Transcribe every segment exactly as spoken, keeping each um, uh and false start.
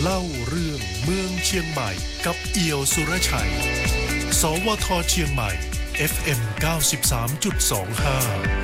เล่าเรื่องเมืองเชียงใหม่กับเอี่ยวสุรชัยสวทเชียงใหม่ เอฟ เอ็ม เก้าสิบสามจุดสองห้า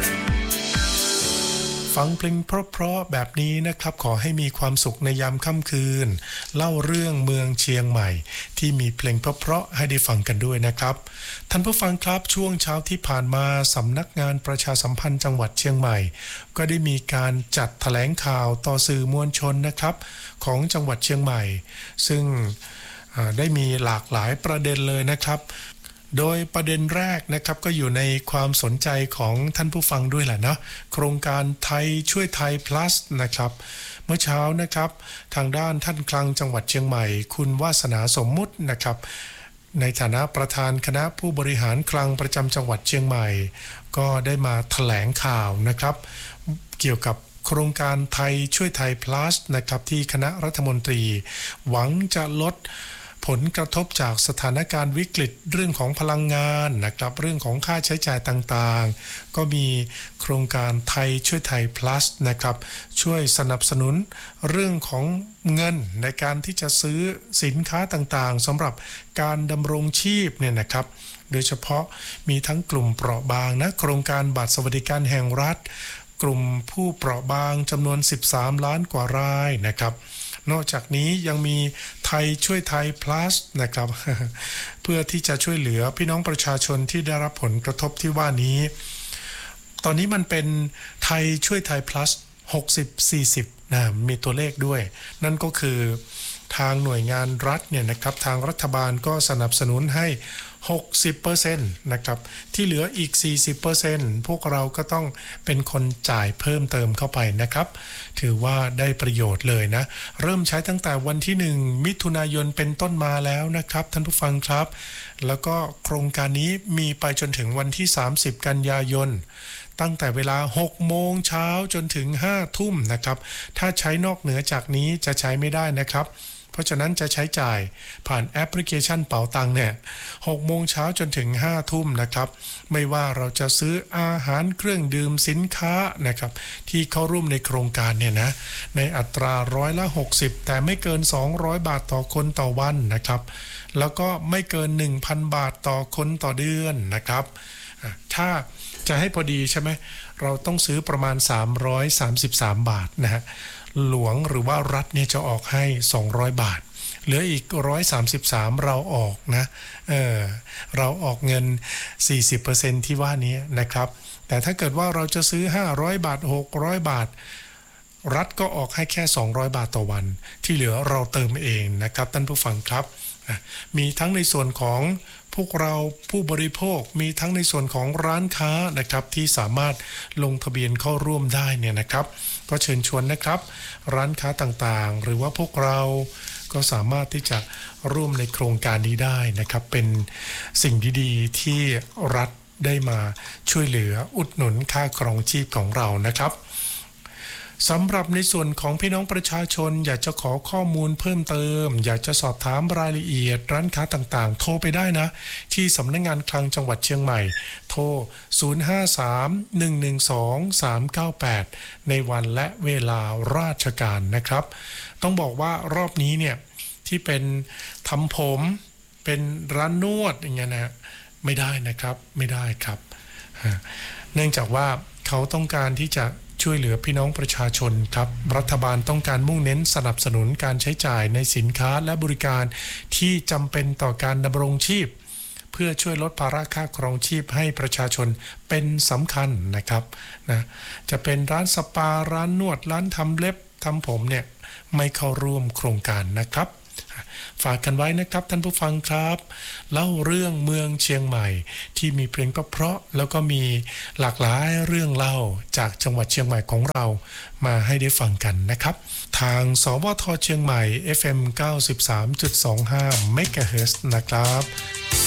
ฟังเพลงเพราะๆแบบนี้นะครับขอให้มีความสุขในยามค่ำคืนเล่าเรื่องเมืองเชียงใหม่ที่มีเพลงเพราะๆให้ได้ฟังกันด้วยนะครับท่านผู้ฟังครับช่วงเช้าที่ผ่านมาสำนักงานประชาสัมพันธ์จังหวัดเชียงใหม่ก็ได้มีการจัดแถลงข่าวต่อสื่อมวลชนนะครับของจังหวัดเชียงใหม่ซึ่งได้มีหลากหลายประเด็นเลยนะครับโดยประเด็นแรกนะครับก็อยู่ในความสนใจของท่านผู้ฟังด้วยแหละนะโครงการไทยช่วยไทย plus นะครับเมื่อเช้านะครับทางด้านท่านคลังจังหวัดเชียงใหม่คุณวาสนาสมมุตินะครับในฐานะประธานคณะผู้บริหารคลังประจำจังหวัดเชียงใหม่ก็ได้มาแถลงข่าวนะครับเกี่ยวกับโครงการไทยช่วยไทย plus นะครับที่คณะรัฐมนตรีหวังจะลดผลกระทบจากสถานการณ์วิกฤตเรื่องของพลังงานนะครับเรื่องของค่าใช้จ่ายต่างๆก็มีโครงการไทยช่วยไทย plus นะครับช่วยสนับสนุนเรื่องของเงินในการที่จะซื้อสินค้าต่างๆสำหรับการดำรงชีพเนี่ยนะครับโดยเฉพาะมีทั้งกลุ่มเปราะบางนะโครงการบัตรสวัสดิการแห่งรัฐกลุ่มผู้เปราะบางจำนวนสิบสามล้านกว่ารายนะครับนอกจากนี้ยังมีไทยช่วยไทย plus นะครับ เพื่อที่จะช่วยเหลือพี่น้องประชาชนที่ได้รับผลกระทบที่ว่านี้ตอนนี้มันเป็นไทยช่วยไทย plus หกสิบ สี่สิบนะมีตัวเลขด้วยนั่นก็คือทางหน่วยงานรัฐเนี่ยนะครับทางรัฐบาลก็สนับสนุนให้ หกสิบเปอร์เซ็นต์ นะครับที่เหลืออีก สี่สิบเปอร์เซ็นต์ พวกเราก็ต้องเป็นคนจ่ายเพิ่มเติมเข้าไปนะครับถือว่าได้ประโยชน์เลยนะเริ่มใช้ตั้งแต่วันที่หนึ่งมิถุนายนเป็นต้นมาแล้วนะครับท่านผู้ฟังครับแล้วก็โครงการนี้มีไปจนถึงวันที่สามสิบกันยายนตั้งแต่เวลาหกโมงเช้าจนถึงห้าทุ่มนะครับถ้าใช้นอกเหนือจากนี้จะใช้ไม่ได้นะครับเพราะฉะนั้นจะใช้จ่ายผ่านแอปพลิเคชันเป๋าตังเนี่ยหกโมงเช้าจนถึงห้าทุ่มนะครับไม่ว่าเราจะซื้ออาหารเครื่องดื่มสินค้านะครับที่เข้าร่วมในโครงการเนี่ยนะในอัตราร้อยละหกสิบแต่ไม่เกินสองร้อยบาทต่อคนต่อวันนะครับแล้วก็ไม่เกิน หนึ่งพัน บาทต่อคนต่อเดือนนะครับถ้าจะให้พอดีใช่ไหมเราต้องซื้อประมาณสามร้อยสามสิบสามบาทนะฮะหลวงหรือว่ารัฐเนี่ยจะออกให้สองร้อยบาทเหลืออีกหนึ่งร้อยสามสิบสามเราออกนะเออเราออกเงิน สี่สิบเปอร์เซ็นต์ ที่ว่านี้นะครับแต่ถ้าเกิดว่าเราจะซื้อห้าร้อยบาทหกร้อยบาทรัฐก็ออกให้แค่สองร้อยบาทต่อวันที่เหลือเราเติมเองนะครับท่านผู้ฟังครับมีทั้งในส่วนของพวกเราผู้บริโภคมีทั้งในส่วนของร้านค้านะครับที่สามารถลงทะเบียนเข้าร่วมได้เนี่ยนะครับก็เชิญชวนนะครับร้านค้าต่างๆหรือว่าพวกเราก็สามารถที่จะร่วมในโครงการนี้ได้นะครับเป็นสิ่งดีๆที่รัฐได้มาช่วยเหลืออุดหนุนค่าครองชีพของเรานะครับสำหรับในส่วนของพี่น้องประชาชนอยากจะขอข้อมูลเพิ่มเติมอยากจะสอบถามรายละเอียดร้านค้าต่างๆโทรไปได้นะที่สำนักงานคลังจังหวัดเชียงใหม่โทรศูนย์ ห้า สาม หนึ่ง หนึ่ง สอง สาม เก้า แปดในวันและเวลาราชการนะครับต้องบอกว่ารอบนี้เนี่ยที่เป็นทำผมเป็นร้านนวดอย่างเงี้ยนะไม่ได้นะครับไม่ได้ครับเนื่องจากว่าเขาต้องการที่จะช่วยเหลือพี่น้องประชาชนครับรัฐบาลต้องการมุ่งเน้นสนับสนุนการใช้จ่ายในสินค้าและบริการที่จำเป็นต่อการดำรงชีพเพื่อช่วยลดภาระค่าครองชีพให้ประชาชนเป็นสำคัญนะครับนะจะเป็นร้านสปาร้านนวดร้านทำเล็บทำผมเนี่ยไม่เข้าร่วมโครงการนะครับฝากกันไว้นะครับท่านผู้ฟังครับเล่าเรื่องเมืองเชียงใหม่ที่มีเพลงเพราะๆแล้วก็มีหลากหลายเรื่องเล่าจากจังหวัดเชียงใหม่ของเรามาให้ได้ฟังกันนะครับทางสวทเชียงใหม่ เอฟ เอ็ม เก้าสิบสามจุดสองห้า เมกะเฮิรตซ์ นะครับ